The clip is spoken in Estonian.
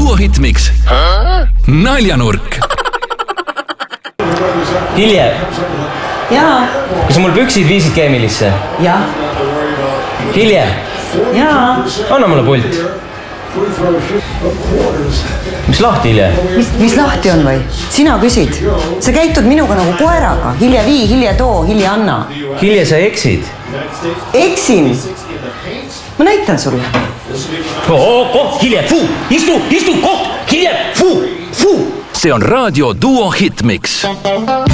Duo Hitmix naljanurk. Hilje. Jaa. Kas mul püksid viisid keemilisse? Jah. Hilje. Jaa. Anna mulle pult. Mis lahti, Hilje? Mis lahti on või? Sina küsid. Sa käitud minuga nagu koeraga. Hilje vii, hilje too, hilje anna. Hilje, sa eksid. Eksin. Ma näitan sulle. Koht, Hilje, fuu! Istu, koht! Hilje, fuu! See on Raadio Duo Hitmix.